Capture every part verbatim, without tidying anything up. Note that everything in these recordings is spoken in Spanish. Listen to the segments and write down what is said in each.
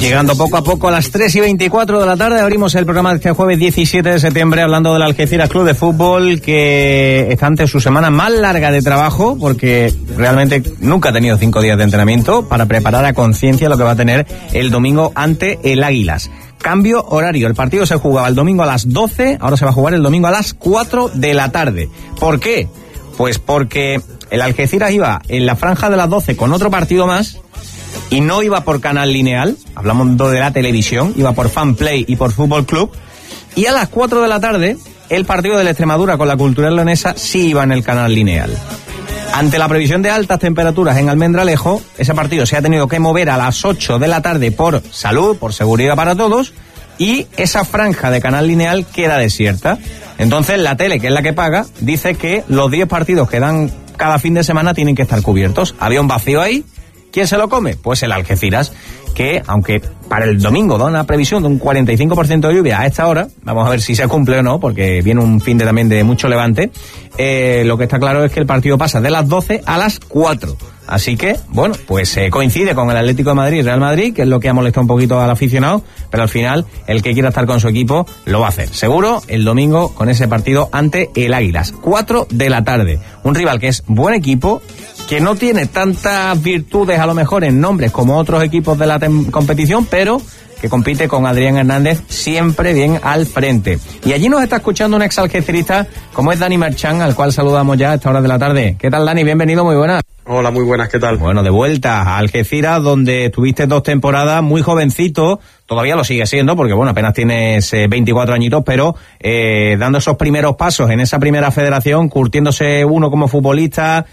Llegando poco a poco a las tres y veinticuatro de la tarde, abrimos el programa de este jueves diecisiete de septiembre hablando del Algeciras Club de Fútbol, que está ante su semana más larga de trabajo, porque realmente nunca ha tenido cinco días de entrenamiento para preparar a conciencia lo que va a tener el domingo ante el Águilas. Cambio horario, el partido se jugaba el domingo a las doce, ahora se va a jugar el domingo a las cuatro de la tarde. ¿Por qué? Pues porque el Algeciras iba en la franja de las doce con otro partido más, y no iba por canal lineal, hablamos de la televisión, iba por Fanplay y por Fútbol Club, y a las cuatro de la tarde el partido de la Extremadura con la Cultural Leonesa sí iba en el canal lineal. Ante la previsión de altas temperaturas en Almendralejo, ese partido se ha tenido que mover a las ocho de la tarde por salud, por seguridad para todos, y esa franja de canal lineal queda desierta. Entonces la tele, que es la que paga, dice que los diez partidos que dan cada fin de semana tienen que estar cubiertos. Había un vacío ahí. ¿Quién se lo come? Pues el Algeciras, que aunque para el domingo da una previsión de un cuarenta y cinco por ciento de lluvia a esta hora, vamos a ver si se cumple o no, porque viene un fin de también de mucho levante, eh, lo que está claro es que el partido pasa de las doce a las cuatro. Así que, bueno, pues eh, coincide con el Atlético de Madrid y Real Madrid, que es lo que ha molestado un poquito al aficionado, pero al final el que quiera estar con su equipo lo va a hacer. Seguro el domingo con ese partido ante el Águilas. cuatro de la tarde. Un rival que es buen equipo, que no tiene tantas virtudes a lo mejor en nombres como otros equipos de la tem- competición, pero que compite con Adrián Hernández siempre bien al frente. Y allí nos está escuchando un ex algecirista como es Dani Marchán, al cual saludamos ya a esta hora de la tarde. ¿Qué tal, Dani? Bienvenido, muy buenas. Hola, muy buenas, ¿qué tal? Bueno, de vuelta a Algeciras, donde estuviste dos temporadas, muy jovencito, todavía lo sigue siendo, porque bueno, apenas tienes eh, veinticuatro añitos, pero eh, dando esos primeros pasos en esa primera federación, curtiéndose uno como futbolista,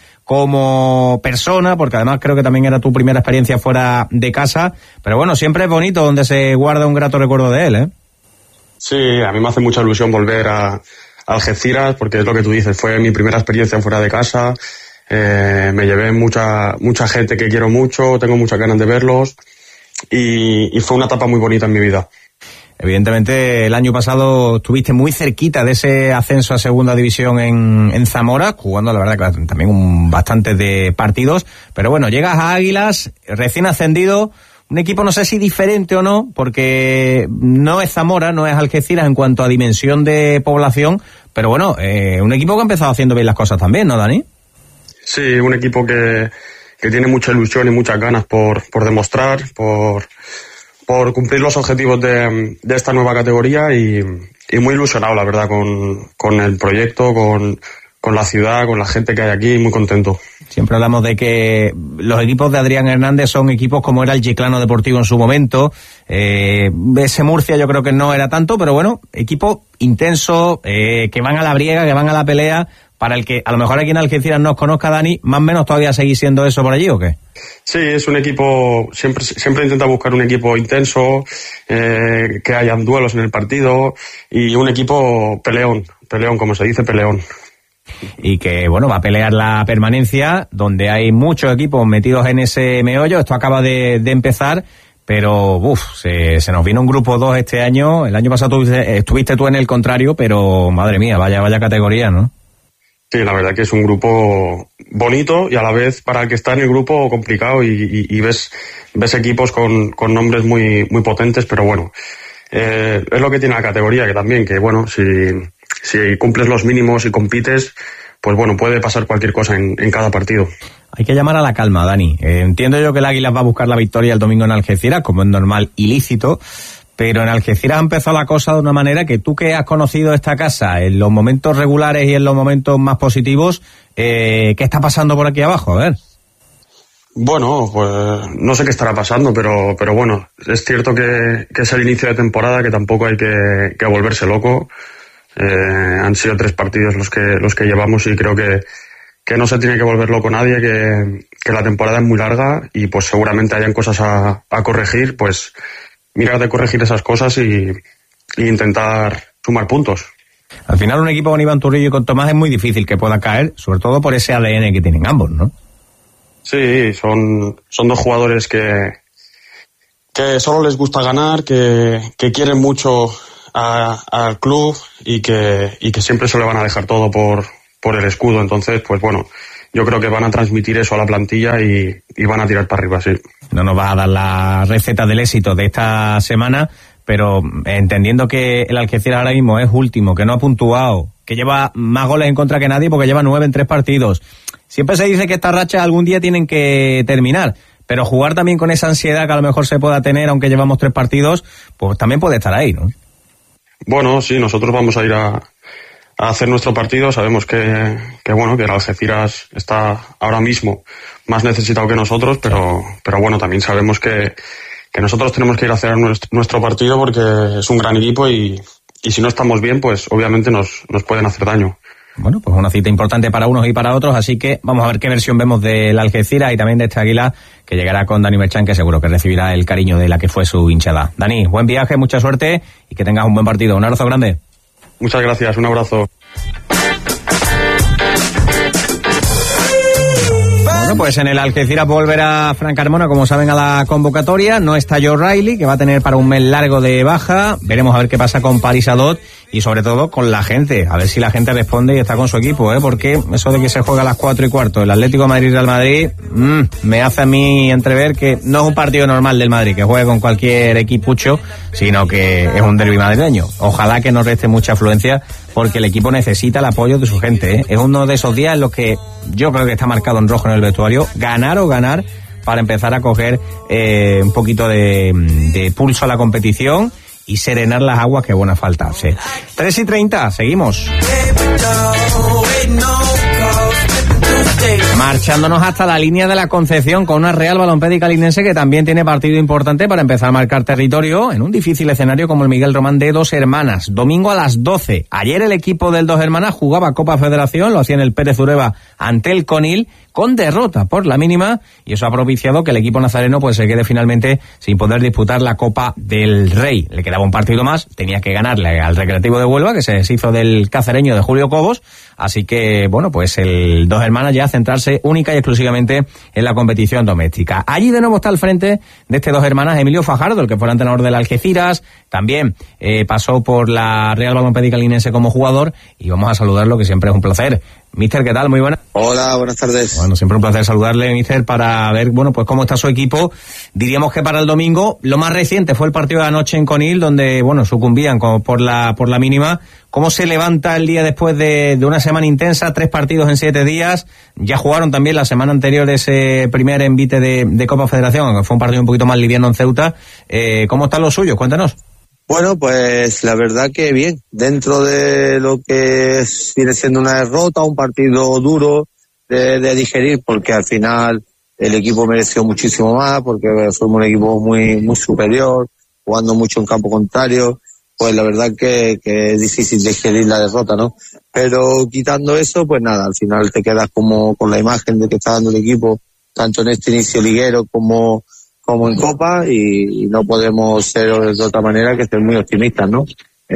como persona, porque además creo que también era tu primera experiencia fuera de casa, pero bueno, siempre es bonito donde se guarda un grato recuerdo de él, ¿eh? Sí, a mí me hace mucha ilusión volver a, a Algeciras, porque es lo que tú dices, fue mi primera experiencia fuera de casa. Eh, me llevé mucha mucha gente que quiero mucho, tengo muchas ganas de verlos y, y fue una etapa muy bonita en mi vida. Evidentemente el año pasado estuviste muy cerquita de ese ascenso a segunda división en, en Zamora, jugando la verdad que también un, bastantes de partidos, pero bueno, llegas a Águilas, recién ascendido, un equipo no sé si diferente o no, porque no es Zamora, no es Algeciras en cuanto a dimensión de población, pero bueno, eh, un equipo que ha empezado haciendo bien las cosas también, ¿no, Dani? Sí, un equipo que, que tiene mucha ilusión y muchas ganas por, por demostrar, por, por cumplir los objetivos de, de esta nueva categoría y, y muy ilusionado, la verdad, con, con el proyecto, con, con la ciudad, con la gente que hay aquí, muy contento. Siempre hablamos de que los equipos de Adrián Hernández son equipos como era el Chiclano Deportivo en su momento, eh, ese Murcia yo creo que no era tanto, pero bueno, equipo intenso, eh, que van a la briega, que van a la pelea, para el que a lo mejor aquí en Algeciras no os conozca, Dani, más o menos todavía seguís siendo eso por allí, ¿o qué? Sí, es un equipo, siempre siempre intenta buscar un equipo intenso, eh, que hayan duelos en el partido y un equipo peleón, peleón, como se dice, peleón. Y que, bueno, va a pelear la permanencia, donde hay muchos equipos metidos en ese meollo. Esto acaba de, de empezar, pero uff, se, se nos vino un grupo dos este año. El año pasado tuviste, estuviste tú en el contrario, pero madre mía, vaya, vaya categoría, ¿no? Sí, la verdad que es un grupo bonito y a la vez para el que está en el grupo complicado y, y, y ves ves equipos con, con nombres muy muy potentes, pero bueno, eh, es lo que tiene la categoría, que también, que bueno, si, si cumples los mínimos y compites, pues bueno, puede pasar cualquier cosa en, en cada partido. Hay que llamar a la calma, Dani. Eh, entiendo yo que el Águilas va a buscar la victoria el domingo en Algeciras, como es normal y lícito, pero en Algeciras ha empezado la cosa de una manera que tú, que has conocido esta casa en los momentos regulares y en los momentos más positivos, eh, ¿qué está pasando por aquí abajo? A ver. Bueno, pues no sé qué estará pasando, pero pero bueno, es cierto que, que es el inicio de temporada, que tampoco hay que, que volverse loco. Eh, han sido tres partidos los que los que llevamos y creo que, que no se tiene que volver loco nadie, que, que la temporada es muy larga y pues seguramente hayan cosas a, a corregir, pues mirar de corregir esas cosas y, y intentar sumar puntos. Al final un equipo con Iván Turrillo y con Tomás es muy difícil que pueda caer, sobre todo por ese A D N que tienen ambos, ¿no? Sí, son, son dos jugadores que, que solo les gusta ganar, que, que quieren mucho a, al club y que, y que siempre se le van a dejar todo por, por el escudo. Entonces, pues bueno, yo creo que van a transmitir eso a la plantilla y, y van a tirar para arriba, sí. No nos va a dar la receta del éxito de esta semana, pero entendiendo que el Algeciras ahora mismo es último, que no ha puntuado, que lleva más goles en contra que nadie porque lleva nueve en tres partidos. Siempre se dice que estas rachas algún día tienen que terminar, pero jugar también con esa ansiedad que a lo mejor se pueda tener, aunque llevamos tres partidos, pues también puede estar ahí, ¿no? Bueno, sí, nosotros vamos a ir a, a hacer nuestro partido. Sabemos que, que bueno, que el Algeciras está ahora mismo más necesitado que nosotros, pero, pero bueno, también sabemos que, que nosotros tenemos que ir a hacer nuestro, nuestro partido porque es un gran equipo y, y si no estamos bien, pues obviamente nos, nos pueden hacer daño. Bueno, pues una cita importante para unos y para otros, así que vamos a ver qué versión vemos del Algeciras y también de este Águila, que llegará con Dani Merchán, que seguro que recibirá el cariño de la que fue su hinchada. Dani, buen viaje, mucha suerte y que tengas un buen partido. Un abrazo grande. Muchas gracias, un abrazo. Bueno, pues en el Algeciras volverá Fran Carmona, como saben, a la convocatoria. No está Joe Riley, que va a tener para un mes largo de baja. Veremos a ver qué pasa con Paris Adot y sobre todo con la gente. A ver si la gente responde y está con su equipo, ¿eh? Porque eso de que se juega a las cuatro y cuarto el Atlético de Madrid-Real Madrid, mmm, me hace a mí entrever que no es un partido normal del Madrid, que juegue con cualquier equipucho, sino que es un derbi madrileño. Ojalá que no reste mucha afluencia, porque el equipo necesita el apoyo de su gente, ¿eh? Es uno de esos días en los que yo creo que está marcado en rojo en el vestuario, ganar o ganar para empezar a coger eh, un poquito de, de pulso a la competición y serenar las aguas que buena falta hace. tres y treinta, seguimos. Marchándonos hasta la línea de la Concepción con una Real Balompédica Linense que también tiene partido importante para empezar a marcar territorio en un difícil escenario como el Miguel Román de Dos Hermanas. Domingo a las doce. Ayer el equipo del Dos Hermanas jugaba Copa Federación, lo hacía en el Pérez Ureba ante el Conil, con derrota por la mínima, y eso ha propiciado que el equipo nazareno pues se quede finalmente sin poder disputar la Copa del Rey. Le quedaba un partido más, tenía que ganarle al Recreativo de Huelva, que se deshizo del cacereño de Julio Cobos, así que, bueno, pues el Dos Hermanas ya a centrarse única y exclusivamente en la competición doméstica. Allí de nuevo está al frente de este Dos Hermanas Emilio Fajardo, el que fue el entrenador del Algeciras, también eh, pasó por la Real Balompédica Linense como jugador, y vamos a saludarlo, que siempre es un placer. Mister, ¿qué tal? Muy buenas. Hola, buenas tardes. Bueno, siempre un placer saludarle, Mister, para ver, bueno, pues cómo está su equipo. Diríamos que para el domingo, lo más reciente fue el partido de anoche en Conil, donde, bueno, sucumbían como por la por la mínima. ¿Cómo se levanta el día después de, de una semana intensa? Tres partidos en siete días. Ya jugaron también la semana anterior ese primer envite de, de Copa Federación, aunque fue un partido un poquito más liviano en Ceuta. Eh, ¿Cómo están los suyos? Cuéntanos. Bueno, pues la verdad que bien, dentro de lo que es, viene siendo una derrota, un partido duro de, de digerir, porque al final el equipo mereció muchísimo más, porque fuimos un equipo muy muy superior, jugando mucho en campo contrario, pues la verdad que, que es difícil digerir la derrota, ¿no? Pero quitando eso, pues nada, al final te quedas como con la imagen de que está dando el equipo, tanto en este inicio liguero como como en Copa, y, y no podemos ser de otra manera que ser muy optimistas, ¿no?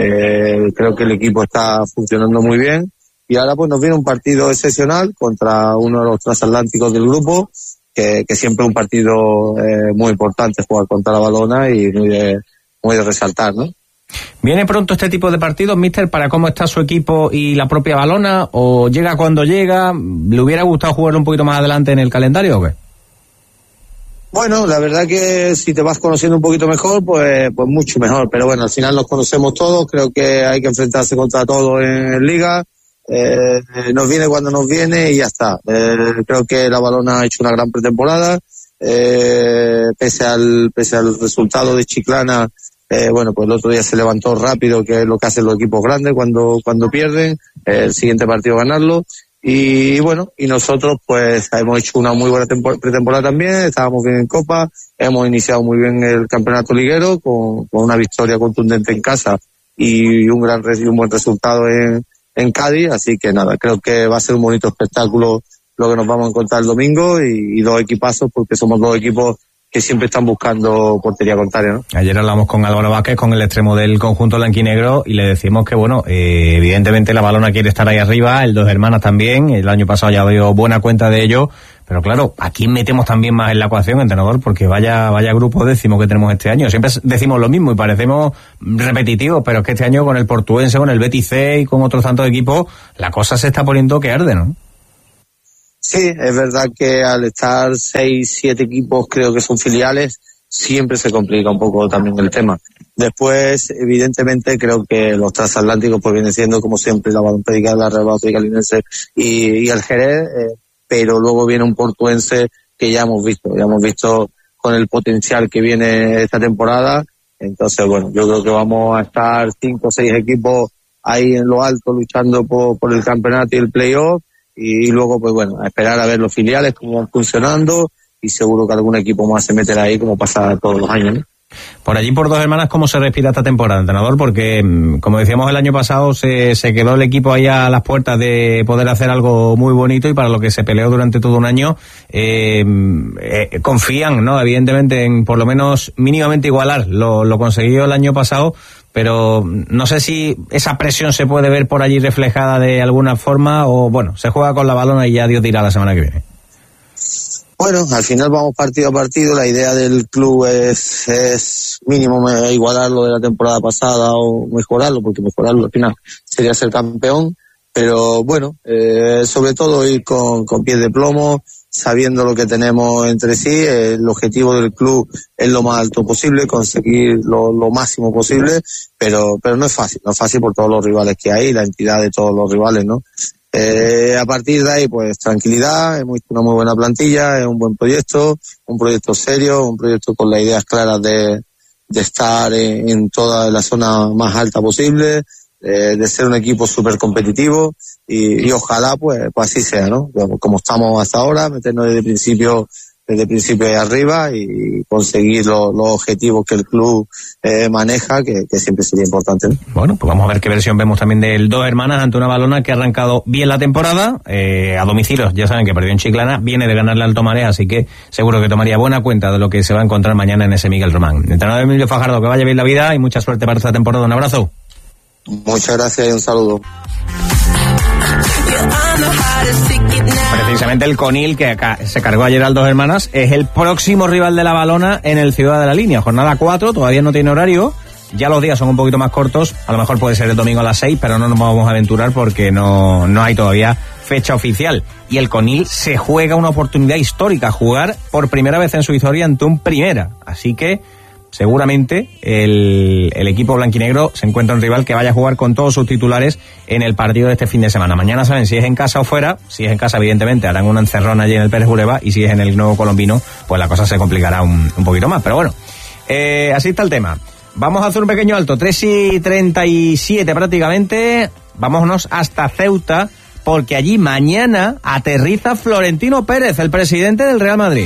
Eh, creo que el equipo está funcionando muy bien, y ahora pues nos viene un partido excepcional contra uno de los transatlánticos del grupo, que, que siempre es un partido eh, muy importante jugar contra la Balona y muy de, muy de resaltar, ¿no? ¿Viene pronto este tipo de partidos, Mister, para cómo está su equipo y la propia Balona, o llega cuando llega? ¿Le hubiera gustado jugar un poquito más adelante en el calendario o qué? Bueno, la verdad que si te vas conociendo un poquito mejor, pues pues mucho mejor. Pero bueno, al final nos conocemos todos, creo que hay que enfrentarse contra todos en Liga. Eh, nos viene cuando nos viene y ya está. Eh, creo que la Balona ha hecho una gran pretemporada. Eh, pese al pese al resultado de Chiclana, eh, bueno, pues el otro día se levantó rápido, que es lo que hacen los equipos grandes cuando cuando pierden. Eh, el siguiente partido ganarlo. Y bueno, y nosotros pues hemos hecho una muy buena tempor- pretemporada también, estábamos bien en Copa, hemos iniciado muy bien el campeonato liguero con, con una victoria contundente en casa y un gran y un buen resultado en, en Cádiz, así que nada, creo que va a ser un bonito espectáculo lo que nos vamos a encontrar el domingo, y, y dos equipazos, porque somos dos equipos que siempre están buscando portería contraria, ¿no? Ayer hablamos con Álvaro Vázquez, con el extremo del conjunto blanquinegro, y le decimos que, bueno, eh, evidentemente la Balona quiere estar ahí arriba, el Dos Hermanas también, el año pasado ya dio buena cuenta de ello, pero claro, ¿a quién metemos también más en la ecuación, entrenador? Porque vaya vaya grupo décimo que tenemos este año. Siempre decimos lo mismo y parecemos repetitivos, pero es que este año con el Portuense, con el Betis C y con otros tantos equipos, la cosa se está poniendo que arde, ¿no? Sí, es verdad que al estar seis, siete equipos, creo que son filiales, siempre se complica un poco también el tema. Después, evidentemente, creo que los transatlánticos pues vienen siendo, como siempre, la Balontónica, la Real Balontónica Linense y, y el Jerez, eh, pero luego viene un portuense que ya hemos visto, ya hemos visto con el potencial que viene esta temporada. Entonces, bueno, yo creo que vamos a estar cinco o seis equipos ahí en lo alto luchando por, por el campeonato y el playoff, y, y luego, pues bueno, a esperar a ver los filiales cómo van funcionando, y seguro que algún equipo más se meterá ahí como pasa todos los años, ¿no? Por allí, por Dos Hermanas, ¿cómo se respira esta temporada, entrenador? Porque, como decíamos el año pasado, se, se quedó el equipo ahí a las puertas de poder hacer algo muy bonito, y para lo que se peleó durante todo un año, eh, eh, confían, ¿no? Evidentemente, en por lo menos mínimamente igualar lo, lo conseguido el año pasado, pero no sé si esa presión se puede ver por allí reflejada de alguna forma, o bueno, se juega con la balona y ya Dios dirá la semana que viene. Bueno, al final vamos partido a partido. La idea del club es, es mínimo igualarlo de la temporada pasada o mejorarlo, porque mejorarlo al final sería ser campeón. Pero bueno, eh, sobre todo ir con, con pies de plomo, sabiendo lo que tenemos entre sí. Eh, el objetivo del club es lo más alto posible, conseguir lo, lo máximo posible, pero, pero no es fácil, no es fácil por todos los rivales que hay, la entidad de todos los rivales, ¿no? Eh, a partir de ahí, pues tranquilidad, hemos hecho una muy buena plantilla, es un buen proyecto, un proyecto serio, un proyecto con las ideas claras de, de estar en, en toda la zona más alta posible, eh, de ser un equipo súper competitivo, y, y ojalá pues, pues así sea, ¿no? Como estamos hasta ahora, meternos desde el principio, desde el principio de arriba y conseguir lo, los objetivos que el club eh, maneja, que, que siempre sería importante, ¿no? Bueno, pues vamos a ver qué versión vemos también del Dos Hermanas ante una Balona que ha arrancado bien la temporada, eh, a domicilio, ya saben que perdió en Chiclana, viene de ganarle al Alto Marea, así que seguro que tomaría buena cuenta de lo que se va a encontrar mañana en ese Miguel Román. Entrenador Emilio Fajardo, que vaya bien la vida y mucha suerte para esta temporada. Un abrazo. Muchas gracias y un saludo. Precisamente el Conil, que se cargó ayer al Dos Hermanas, es el próximo rival de la Balona en el Ciudad de la Línea. Jornada cuatro, todavía no tiene horario, ya los días son un poquito más cortos, a lo mejor puede ser el domingo a las seis, pero no nos vamos a aventurar porque no, no hay todavía fecha oficial. Y el Conil se juega una oportunidad histórica, jugar por primera vez en su historia ante un Primera, así que seguramente el, el equipo blanquinegro se encuentra un rival que vaya a jugar con todos sus titulares en el partido de este fin de semana. Mañana saben si es en casa o fuera. Si es en casa, evidentemente harán una encerrona allí en el Pérez Bureba, y si es en el Nuevo Colombino, pues la cosa se complicará un, un poquito más. Pero bueno, eh, así está el tema. Vamos a hacer un pequeño alto, tres y treinta y siete prácticamente. Vámonos hasta Ceuta, porque allí mañana aterriza Florentino Pérez, el presidente del Real Madrid.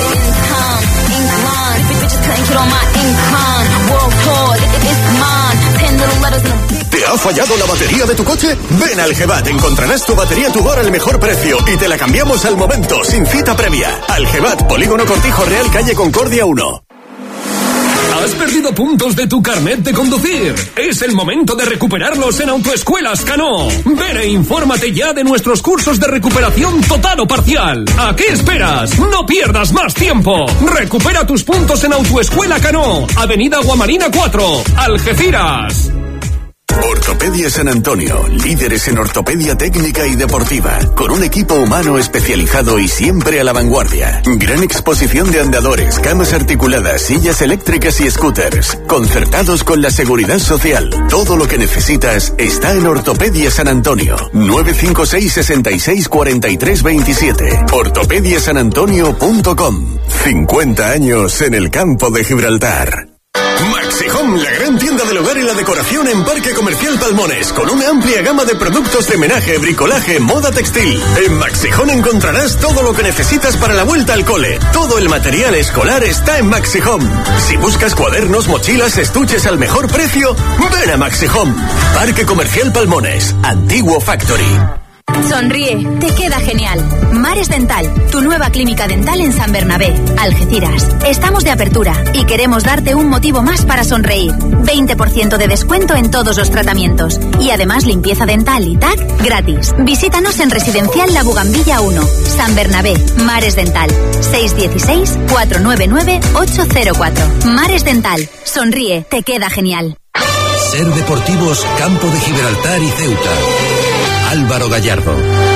¿Te ha fallado la batería de tu coche? Ven al Gebat, encontrarás tu batería Tudor al mejor precio y te la cambiamos al momento, sin cita previa. Al Gebat, Polígono Cortijo Real, calle Concordia uno. ¿Has perdido puntos de tu carnet de conducir? Es el momento de recuperarlos en Autoescuelas Cano. Ven e infórmate ya de nuestros cursos de recuperación total o parcial. ¿A qué esperas? No pierdas más tiempo. Recupera tus puntos en Autoescuela Cano, Avenida Guamarina cuatro, Algeciras. Ortopedia San Antonio, líderes en ortopedia técnica y deportiva, con un equipo humano especializado y siempre a la vanguardia. Gran exposición de andadores, camas articuladas, sillas eléctricas y scooters, concertados con la seguridad social. Todo lo que necesitas está en Ortopedia San Antonio. nueve cinco seis, seis seis, cuatro tres dos siete. ortopedia san antonio punto com. cincuenta años en el campo de Gibraltar. Maxi Home, la gran tienda del hogar y la decoración en Parque Comercial Palmones, con una amplia gama de productos de menaje, bricolaje, moda textil. En Maxi Home encontrarás todo lo que necesitas para la vuelta al cole. Todo el material escolar está en Maxi Home. Si buscas cuadernos, mochilas, estuches al mejor precio, ven a Maxi Home. Parque Comercial Palmones, Antiguo Factory. Sonríe, te queda genial. Mares Dental, tu nueva clínica dental en San Bernabé, Algeciras. Estamos de apertura y queremos darte un motivo más para sonreír. veinte por ciento de descuento en todos los tratamientos. Y además limpieza dental y T A C gratis. Visítanos en Residencial La Bugambilla uno, San Bernabé, Mares Dental. seis uno seis, cuatro nueve nueve, ocho cero cuatro. Mares Dental, sonríe, te queda genial. Ser Deportivos, Campo de Gibraltar y Ceuta. Álvaro Gallardo.